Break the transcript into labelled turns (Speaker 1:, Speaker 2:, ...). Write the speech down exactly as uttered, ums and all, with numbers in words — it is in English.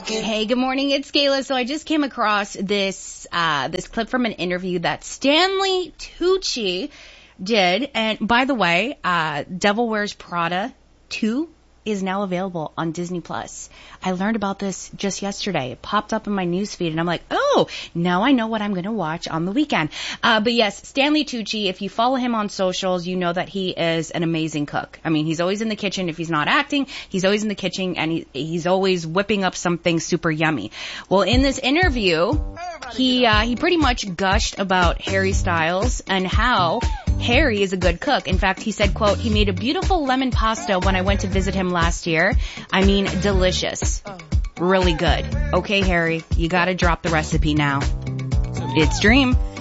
Speaker 1: Hey, good morning. It's Kayla. So I just came across this uh this clip from an interview that Stanley Tucci did. And by the way, uh Devil Wears Prada two is now available on Disney Plus. I learned about this just yesterday. It popped up in my newsfeed, and I'm like, oh, now I know what I'm going to watch on the weekend. Uh, but yes, Stanley Tucci, if you follow him on socials, you know that he is an amazing cook. I mean, he's always in the kitchen. If he's not acting, he's always in the kitchen, and he, he's always whipping up something super yummy. Well, in this interview, he uh, he pretty much gushed about Harry Styles and how Harry is a good cook. In fact, he said, quote, he made a beautiful lemon pasta when I went to visit him last year. I mean, delicious. Really good. Okay, Harry, you gotta drop the recipe now. It's Dream.